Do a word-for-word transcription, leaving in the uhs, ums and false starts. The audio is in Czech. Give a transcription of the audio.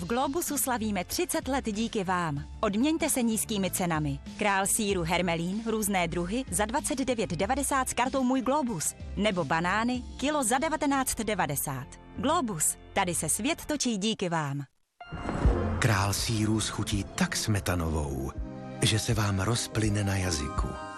Globusu slavíme třicet let díky vám. Odměňte se nízkými cenami. Král sýru Hermelín, různé druhy, za dvacet devět devadesát s kartou Můj Globus. Nebo banány, kilo za devatenáct devadesát. Globus, tady se svět točí díky vám. Král sýrů schutí tak smetanovou, že se vám rozplyne na jazyku.